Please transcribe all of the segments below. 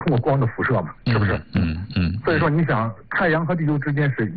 通过光的辐射嘛，是不是？所以说你想，太阳和地球之间是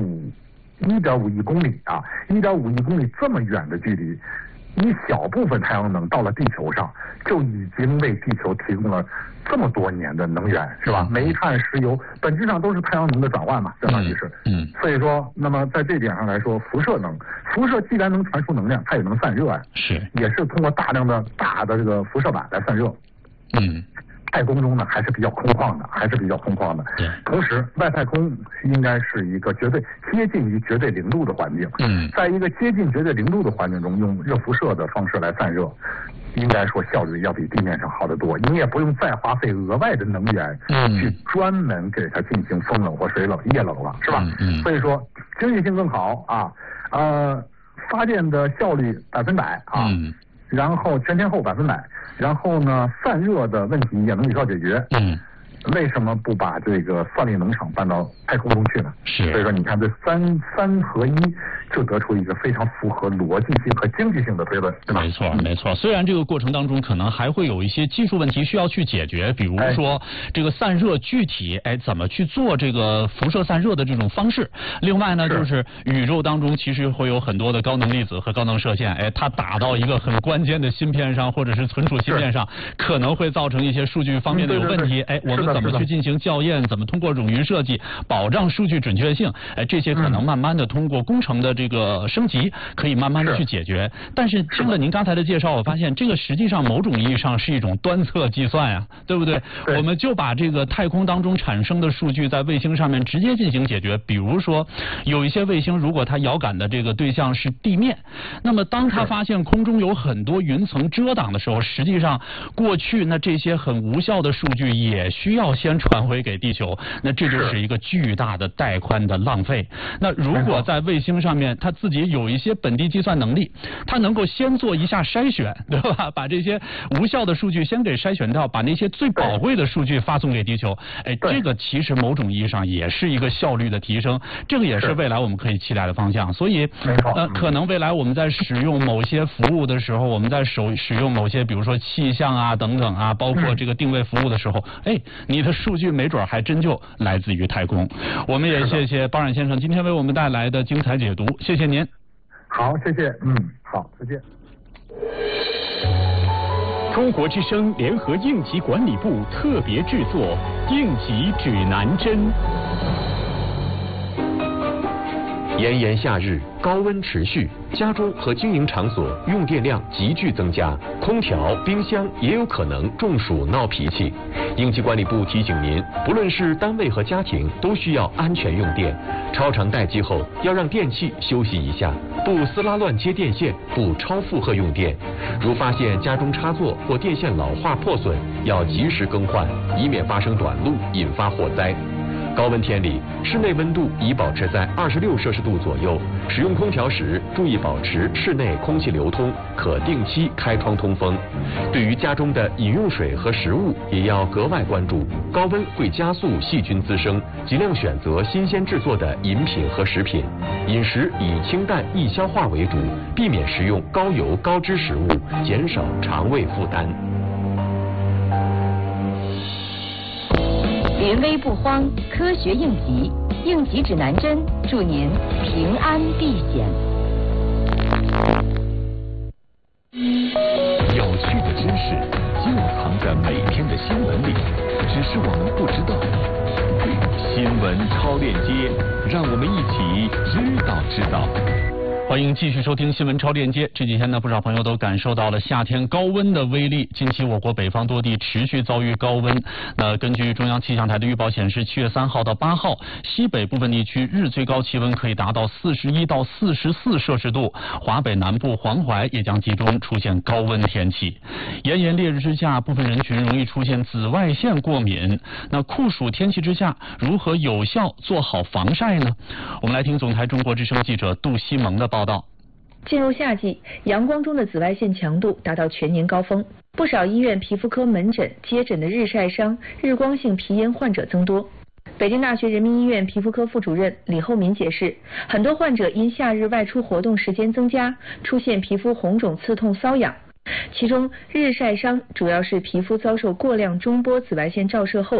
1.5亿公里啊，1.5亿公里这么远的距离，一小部分太阳能到了地球上，就已经为地球提供了这么多年的能源，是吧？煤炭、石油本质上都是太阳能的转换嘛，相当于是。所以说，那么在这点上来说，辐射既然能传输能量，它也能散热呀。是。也是通过大量的大的这个辐射板来散热。太空中呢还是比较空旷的，同时外太空应该是一个接近于绝对零度的环境。在一个接近绝对零度的环境中，用热辐射的方式来散热，应该说效率要比地面上好得多。你也不用再花费额外的能源去专门给它进行风冷或水冷、液冷了，是吧？所以说经济性更好啊，发电的效率100%啊。然后全天候100%，然后呢，散热的问题也能有效解决。为什么不把这个算力能厂搬到太空中去呢？所以说你看这三合一，就得出一个非常符合逻辑性和经济性的推论，对吧？ 没错。虽然这个过程当中可能还会有一些技术问题需要去解决，比如说这个散热具体怎么去做这个辐射散热的这种方式。另外呢，就是宇宙当中其实会有很多的高能粒子和高能射线，它打到一个很关键的芯片上或者是存储芯片上，可能会造成一些数据方面的有问题。我们怎么去进行校验？怎么通过冗余设计保障数据准确性？这些可能慢慢的通过工程的这个升级，可以慢慢的去解决。但是听了您刚才的介绍，我发现这个实际上某种意义上是一种端侧计算呀，对不对？我们就把这个太空当中产生的数据在卫星上面直接进行解决。比如说，有一些卫星如果它遥感的这个对象是地面，那么当它发现空中有很多云层遮挡的时候，实际上过去那这些很无效的数据也需要先传回给地球，那这就是一个巨大的带宽的浪费。那如果在卫星上面它自己有一些本地计算能力，它能够先做一下筛选，对吧？把这些无效的数据先给筛选掉，把那些最宝贵的数据发送给地球。这个其实某种意义上也是一个效率的提升，这个也是未来我们可以期待的方向。所以可能未来我们在使用某些服务的时候，我们在使用某些比如说气象啊等等啊，包括这个定位服务的时候，你的数据没准还真就来自于太空。我们也谢谢包冉先生今天为我们带来的精彩解读，谢谢您。 好，谢谢。好，再见。 中国之声联合应急管理部特别制作《应急指南针》。 炎炎夏日，高温持续，家中和经营场所用电量急剧增加，空调、冰箱也有可能中暑闹脾气。应急管理部提醒您，不论是单位和家庭，都需要安全用电。超长待机后，要让电器休息一下，不撕拉乱接电线，不超负荷用电。如发现家中插座或电线老化破损，要及时更换，以免发生短路，引发火灾。高温天里，室内温度宜保持在26摄氏度左右。使用空调时，注意保持室内空气流通，可定期开窗通风。对于家中的饮用水和食物，也要格外关注。高温会加速细菌滋生，尽量选择新鲜制作的饮品和食品。饮食以清淡易消化为主，避免食用高油高脂食物，减少肠胃负担。 临危不慌，科学应急，应急指南针，祝您平安避险。 有趣的知识就藏在每天的新闻里，只是我们不知道。新闻超链接，让我们一起知道。 欢迎继续收听新闻超链接。这几天呢，不少朋友都感受到了夏天高温的威力。近期我国北方多地持续遭遇高温。根据中央气象台的预报显示，7月3号到8号，西北部分地区日最高气温可以达到41到44摄氏度，华北南部、黄淮也将集中出现高温天气。炎炎烈日之下，部分人群容易出现紫外线过敏。那酷暑天气之下，如何有效做好防晒呢？我们来听总台中国之声记者杜西蒙的报道。 进入夏季，阳光中的紫外线强度达到全年高峰，不少医院皮肤科门诊接诊的日晒伤、日光性皮炎患者增多。北京大学人民医院皮肤科副主任李厚民解释，很多患者因夏日外出活动时间增加，出现皮肤红肿、刺痛、瘙痒， 其中，日晒伤主要是皮肤遭受过量中波紫外线照射后